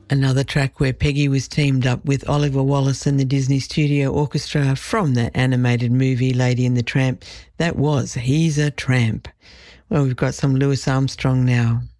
Another track where Peggy was teamed up with Oliver Wallace and the Disney Studio Orchestra from that animated movie Lady and the Tramp. That was He's a Tramp. Well, we've got some Louis Armstrong now.